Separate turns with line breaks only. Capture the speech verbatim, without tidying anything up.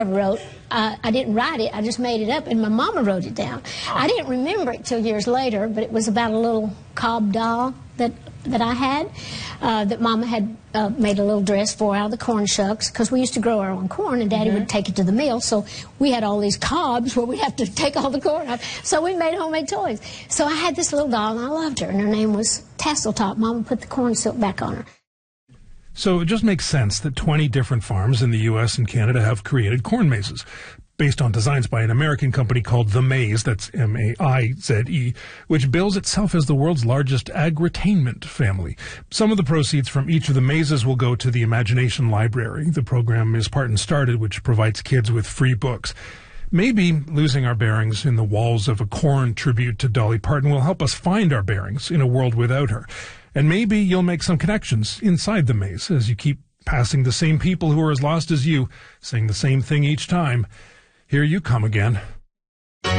wrote, uh, I didn't write it, I just made it up, and my mama wrote it down. I didn't remember it till years later, but it was about a little cob doll that that I had, uh, that Mama had uh, made a little dress for out of the corn shucks, because we used to grow our own corn, and Daddy mm-hmm. would take it to the mill, so we had all these cobs where we'd have to take all the corn off, so we made homemade toys. So I had this little doll, and I loved her, and her name was Tasseltop. Mama put the corn silk back on her.
So it just makes sense that twenty different farms in the U S and Canada have created corn mazes, based on designs by an American company called The Maze, that's M A I Z E, which bills itself as the world's largest agritainment family. Some of the proceeds from each of the mazes will go to the Imagination Library. The program is Parton started, which provides kids with free books. Maybe losing our bearings in the walls of a corn tribute to Dolly Parton will help us find our bearings in a world without her. And maybe you'll make some connections inside the maze as you keep passing the same people who are as lost as you, saying the same thing each time. Here you come again.